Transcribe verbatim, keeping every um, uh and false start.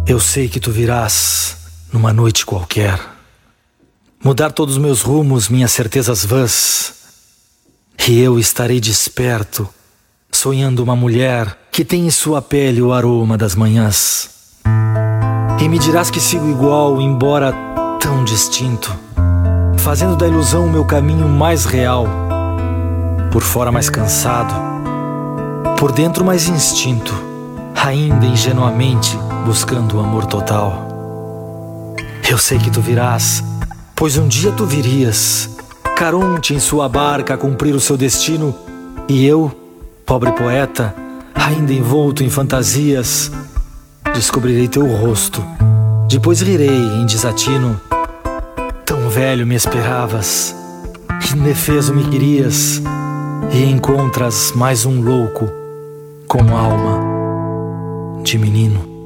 Eu sei que tu virás numa noite qualquer mudar todos os meus rumos, minhas certezas vãs, e eu estarei desperto, sonhando uma mulher que tem em sua pele o aroma das manhãs. E me dirás que sigo igual, embora tão distinto, fazendo da ilusão o meu caminho mais real, por fora mais cansado, por dentro mais instinto, ainda ingenuamente buscando o amor total. Eu sei que tu virás, pois um dia tu virias, Caronte em sua barca a cumprir o seu destino, e eu, pobre poeta, ainda envolto em fantasias, descobrirei teu rosto, depois rirei em desatino. Tão velho me esperavas, indefeso me querias, e encontras mais um louco com alma de menino.